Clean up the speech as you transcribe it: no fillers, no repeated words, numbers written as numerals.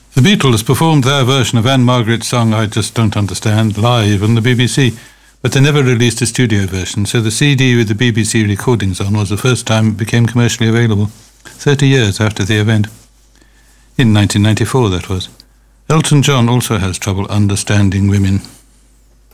The Beatles performed their version of Anne-Margaret's song I Just Don't Understand live on the BBC, but they never released a studio version, so the CD with the BBC recordings on was the first time it became commercially available, 30 years after the event. In 1994, that was. Elton John also has trouble understanding women.